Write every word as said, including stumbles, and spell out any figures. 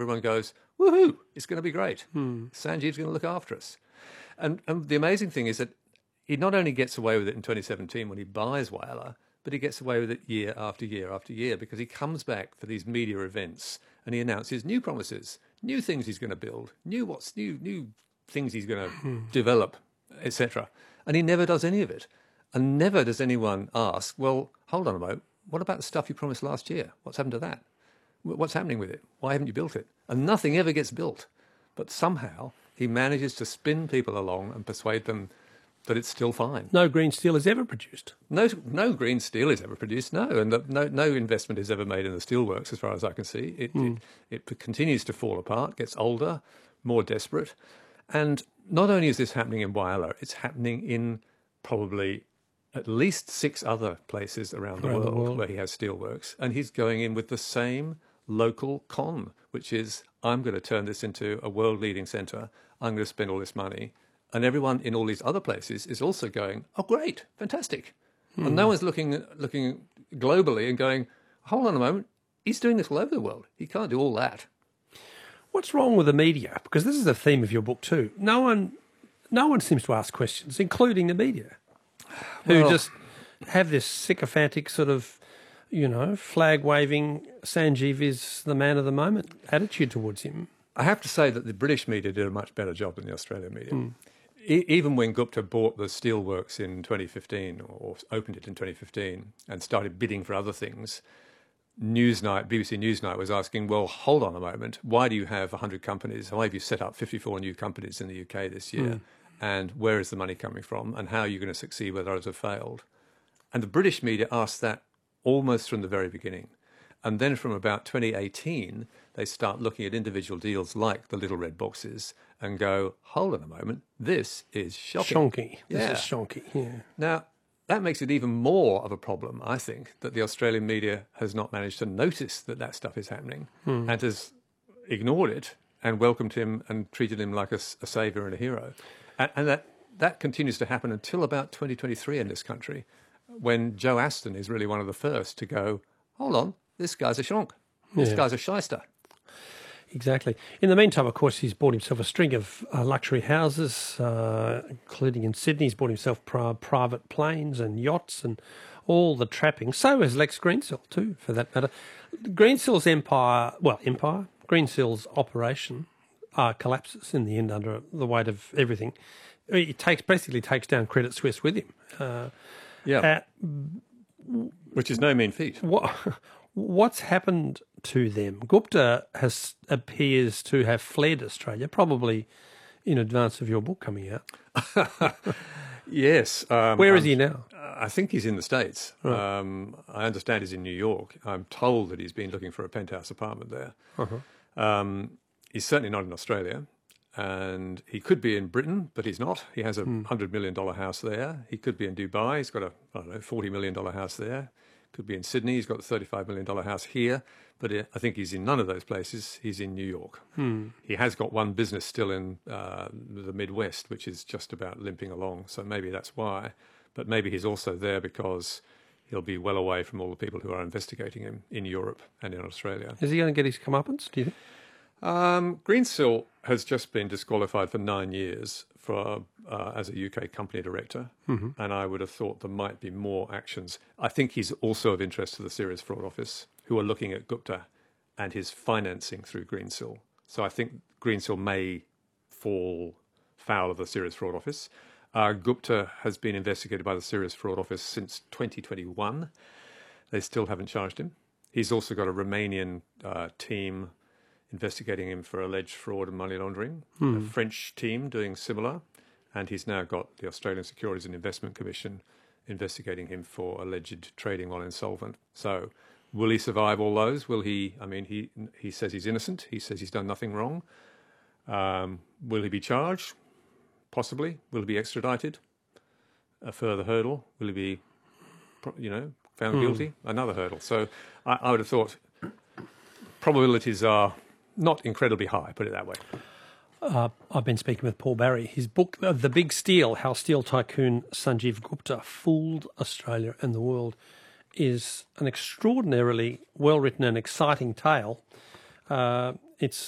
everyone goes, woohoo, it's going to be great. Hmm. Sanjeev's going to look after us. And, and the amazing thing is that he not only gets away with it in twenty seventeen when he buys Whyalla, but he gets away with it year after year after year because he comes back for these media events and he announces new promises, new things he's going to build, new what's new, new things he's going to hmm. develop, et cetera. And he never does any of it. And never does anyone ask, well, hold on a moment, what about the stuff you promised last year? What's happened to that? What's happening with it? Why haven't you built it? And nothing ever gets built. But somehow he manages to spin people along and persuade them that it's still fine. No green steel is ever produced. No, no green steel is ever produced. No, and the, no, no investment is ever made in the steelworks, as far as I can see. It, mm. it, it continues to fall apart, gets older, more desperate, and not only is this happening in Whyalla, it's happening in probably at least six other places around the, around world, the world where he has steelworks, and he's going in with the same local con, which is, I'm going to turn this into a world-leading centre. I'm going to spend all this money. And everyone in all these other places is also going, oh, great, fantastic. Hmm. And no one's looking looking globally and going, hold on a moment, he's doing this all over the world. He can't do all that. What's wrong with the media? Because this is a theme of your book too. No one, no one seems to ask questions, including the media, who well, just have this sycophantic sort of, you know, flag-waving, Sanjeev is the man of the moment attitude towards him. I have to say that the British media did a much better job than the Australian media. Mm. E- even when Gupta bought the steelworks in twenty fifteen, or opened it in twenty fifteen, and started bidding for other things, Newsnight, B B C Newsnight was asking, well, hold on a moment, why do you have one hundred companies? Why have you set up fifty-four new companies in the U K this year? Mm. And where is the money coming from? And how are you going to succeed where others have failed? And the British media asked that almost from the very beginning. And then from about twenty eighteen, they start looking at individual deals like the little red boxes and go, hold on a moment, this is shocking. Shonky. Yeah. This is shonky, yeah. Now, that makes it even more of a problem, I think, that the Australian media has not managed to notice that that stuff is happening hmm. and has ignored it and welcomed him and treated him like a, a saviour and a hero. And, and that, that continues to happen until about twenty twenty-three in this country, when Joe Aston is really one of the first to go, hold on, this guy's a shonk. This yeah. guy's a shyster. Exactly. In the meantime, of course, he's bought himself a string of uh, luxury houses, uh, including in Sydney. He's bought himself pri- private planes and yachts and all the trappings. So has Lex Greensill too, for that matter. Greensill's empire, well, empire, Greensill's operation uh, collapses in the end under the weight of everything. He takes basically takes down Credit Suisse with him. Uh, yeah, uh, which is no mean feat. What, what's happened to them? Gupta has appears to have fled Australia, probably in advance of your book coming out. Yes. Um, Where is I'm, he now? I think he's in the States. Right. Um, I understand he's in New York. I'm told that he's been looking for a penthouse apartment there. Uh-huh. Um, he's certainly not in Australia. And he could be in Britain, but he's not. He has a one hundred million dollars house there. He could be in Dubai. He's got a, I don't know, forty million dollars house there. Could be in Sydney. He's got a thirty-five million dollars house here. But I think he's in none of those places. He's in New York. Hmm. He has got one business still in uh, the Midwest, which is just about limping along. So maybe that's why. But maybe he's also there because he'll be well away from all the people who are investigating him in Europe and in Australia. Is he going to get his comeuppance, do you think? Um, Greensill has just been disqualified for nine years for uh, as a U K company director, mm-hmm. and I would have thought there might be more actions. I think he's also of interest to the Serious Fraud Office, who are looking at Gupta and his financing through Greensill. So I think Greensill may fall foul of the Serious Fraud Office. Uh, Gupta has been investigated by the Serious Fraud Office since twenty twenty-one. They still haven't charged him. He's also got a Romanian uh, team investigating him for alleged fraud and money laundering, hmm. a French team doing similar, and he's now got the Australian Securities and Investment Commission investigating him for alleged trading while insolvent. So will he survive all those? Will he, I mean, he he says he's innocent. He says he's done nothing wrong. Um, will he be charged? Possibly. Will he be extradited? A further hurdle. Will he be, you know, found hmm. guilty? Another hurdle. So I, I would have thought probabilities are not incredibly high, put it that way. Uh, I've been speaking with Paul Barry. His book, uh, The Big Steal, How Steel Tycoon Sanjeev Gupta Fooled Australia and the World, is an extraordinarily well-written and exciting tale. Uh, it's